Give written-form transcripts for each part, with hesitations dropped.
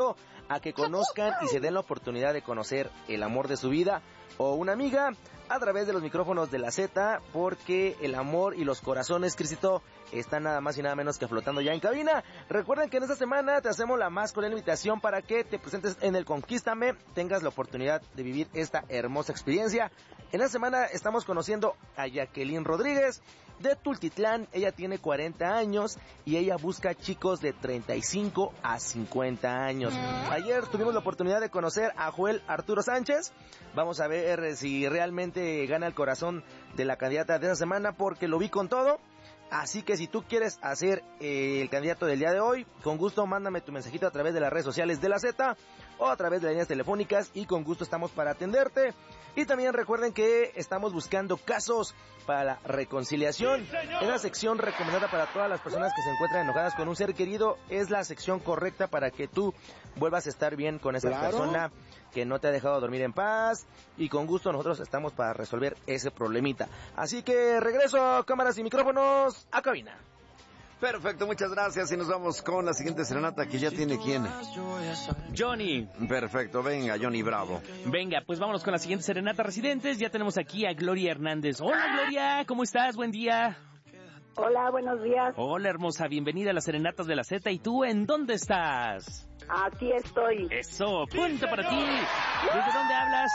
invito a que conozcan y se den la oportunidad de conocer el amor de su vida o una amiga a través de los micrófonos de la Z, porque el amor y los corazones, Cristito, están nada más y nada menos que flotando ya en cabina. Recuerden que en esta semana te hacemos la más cordial invitación para que te presentes en el Conquístame, tengas la oportunidad de vivir esta hermosa experiencia. En esta semana estamos conociendo a Jacqueline Rodríguez de Tultitlán. Ella tiene 40 años y ella busca chicos de 35 a 50 años. Ayer tuvimos la oportunidad de conocer a Joel Arturo Sánchez. Vamos a ver si realmente gana el corazón de la candidata de esa semana, porque lo vi con todo. Así que si tú quieres hacer el candidato del día de hoy, con gusto mándame tu mensajito a través de las redes sociales de la Z o a través de las líneas telefónicas y con gusto estamos para atenderte. Y también recuerden que estamos buscando casos para la reconciliación. Es la sección recomendada para todas las personas que se encuentran enojadas con un ser querido. Es la sección correcta para que tú vuelvas a estar bien con esa persona que no te ha dejado dormir en paz. Y con gusto nosotros estamos para resolver ese problemita. Así que regreso, cámaras y micrófonos, a cabina. Perfecto, muchas gracias y nos vamos con la siguiente serenata que ya tiene quién. Johnny. Perfecto, venga, Johnny Bravo. Venga, pues vámonos con la siguiente serenata, residentes. Ya tenemos aquí a Gloria Hernández. Hola, Gloria, ¿cómo estás? Buen día. Hola, buenos días. Hola, hermosa, bienvenida a las serenatas de la Z. ¿Y tú en dónde estás? Aquí estoy. Eso, punto para ti. ¿Desde dónde hablas?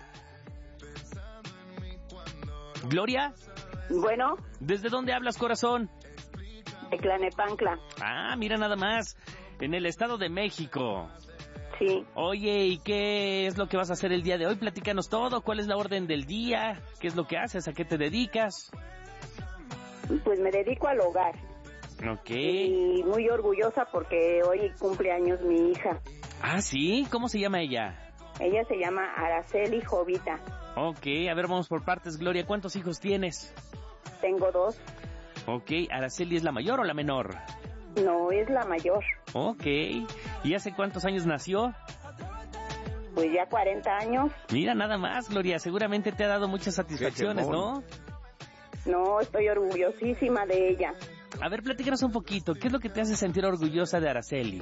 Gloria. Bueno. ¿Desde dónde hablas, corazón? De Tlalnepantla. Ah, mira nada más, en el Estado de México. Sí. Oye, ¿y qué es lo que vas a hacer el día de hoy? Platícanos todo, ¿cuál es la orden del día? ¿Qué es lo que haces? ¿A qué te dedicas? Pues me dedico al hogar. Ok. Y muy orgullosa porque hoy cumple años mi hija. Ah, ¿sí? ¿Cómo se llama ella? Ella se llama Araceli Jovita. Ok, a ver, vamos por partes, Gloria. ¿Cuántos hijos tienes? Tengo 2. Ok, ¿Araceli es la mayor o la menor? No, es la mayor. Ok, ¿y hace cuántos años nació? Pues ya 40 años. Mira, nada más, Gloria, seguramente te ha dado muchas satisfacciones, ¿no? No, estoy orgullosísima de ella. A ver, platícanos un poquito, ¿qué es lo que te hace sentir orgullosa de Araceli?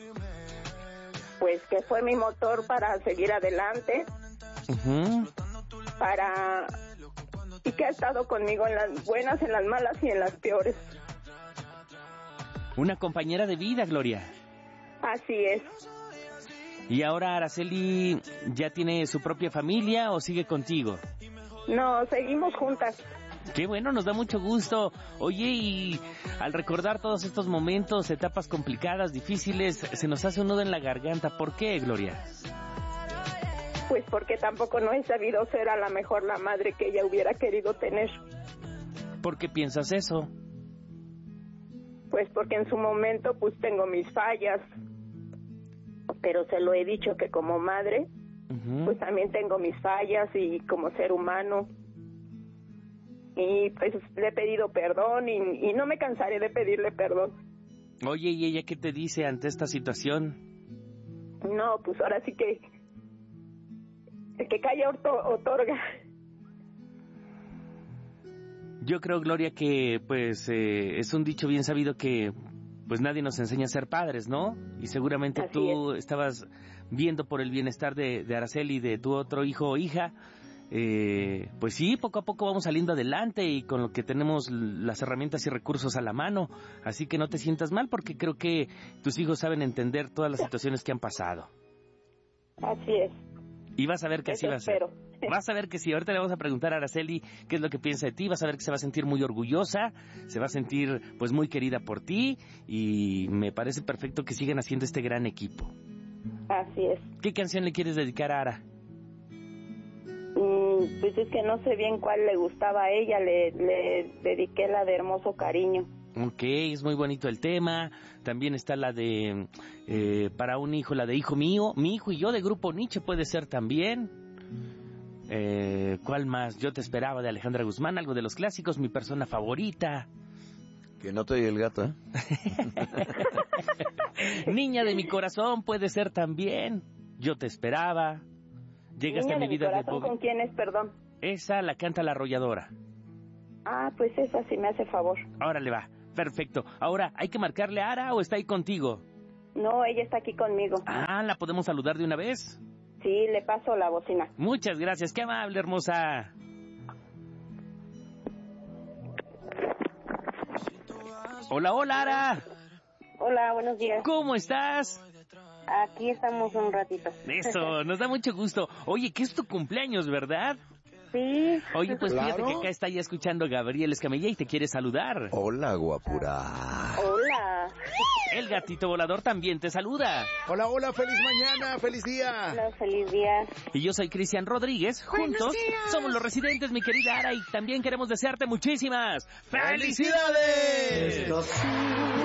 Pues que fue mi motor para seguir adelante. Y que ha estado conmigo en las buenas, en las malas y en las peores. Una compañera de vida, Gloria. Así es. ¿Y ahora Araceli ya tiene su propia familia o sigue contigo? No, seguimos juntas. Qué bueno, nos da mucho gusto. Oye, y al recordar todos estos momentos, etapas complicadas, difíciles, se nos hace un nudo en la garganta. ¿Por qué, Gloria? Pues porque tampoco no he sabido ser a lo mejor la madre que ella hubiera querido tener. ¿Por qué piensas eso? Pues porque en su momento pues tengo mis fallas, pero se lo he dicho que como madre pues también tengo mis fallas y como ser humano, y pues le he pedido perdón y no me cansaré de pedirle perdón. Oye, ¿y ella qué te dice ante esta situación? No, pues ahora sí que el que calla otorga. Yo creo, Gloria, que pues es un dicho bien sabido que pues nadie nos enseña a ser padres, ¿no? Y seguramente Así tú estabas viendo por el bienestar de Araceli y de tu otro hijo o hija. Pues sí, poco a poco vamos saliendo adelante y con lo que tenemos las herramientas y recursos a la mano. Así que no te sientas mal, porque creo que tus hijos saben entender todas las situaciones que han pasado. Así es. Y vas a ver que así va a ser. Vas a ver que sí. Ahorita le vamos a preguntar a Araceli qué es lo que piensa de ti. Vas a ver que se va a sentir muy orgullosa, se va a sentir pues muy querida por ti, y me parece perfecto que sigan haciendo este gran equipo. Así es. ¿Qué canción le quieres dedicar a Ara? Pues es que no sé bien cuál le gustaba a ella. Le dediqué la de Hermoso Cariño. Ok, es muy bonito el tema. También está la de Para un hijo, la de Hijo mío, mi hijo y yo, de Grupo Nietzsche, puede ser también. ¿Cuál más? Yo te esperaba, de Alejandra Guzmán, algo de los clásicos, mi persona favorita. Que no te oye el gato, ¿eh? Niña de mi corazón puede ser también. Yo te esperaba. Llegaste a mi vida de Bobby. ¿Con quién es, perdón? Esa la canta La Arrolladora. Ah, pues esa sí me hace favor. Órale, va. Perfecto. Ahora, ¿hay que marcarle a Ara o está ahí contigo? No, ella está aquí conmigo. Ah, ¿la podemos saludar de una vez? Sí, le paso la bocina. Muchas gracias, qué amable, hermosa. Hola, hola, Ara. Hola, buenos días. ¿Cómo estás? Aquí estamos un ratito. Eso, nos da mucho gusto. Oye, que es tu cumpleaños, ¿verdad? Sí. Oye, pues Claro. fíjate que acá está ya escuchando Gabriel Escamilla y te quiere saludar. Hola, guapura. Hola. El gatito volador también te saluda. Hola, hola, feliz mañana, feliz día. Hola, feliz día. Y yo soy Cristian Rodríguez. Juntos somos los residentes, mi querida Ara, y también queremos desearte muchísimas ¡felicidades!